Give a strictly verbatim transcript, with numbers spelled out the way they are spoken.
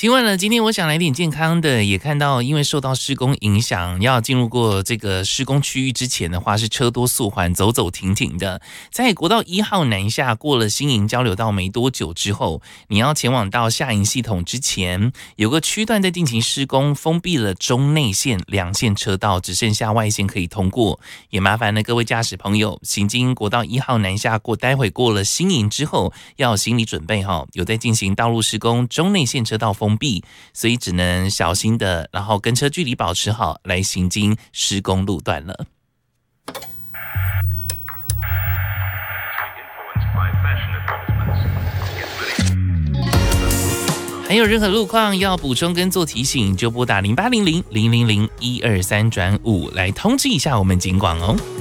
听完了，今天我想来点健康的，也看到因为受到施工影响，要进入过这个施工区域之前的话，是车多速缓，走走停停的。在国道一号南下过了新营交流道没多久之后，你要前往到下营系统之前，有个区段在进行施工，封闭了中内线两线车道，只剩下外线可以通过。也麻烦了各位驾驶朋友，行经国道一号南下过，待会过了新营之后，要有心理准备哈，有在进行道路施工，中内线车道封闭，所以只能小心的，然后跟车距离保持好，来行经施工路段了。还有任何路况要补充跟做提醒，就拨打零八零零零零零一二三转五来通知一下我们警广哦。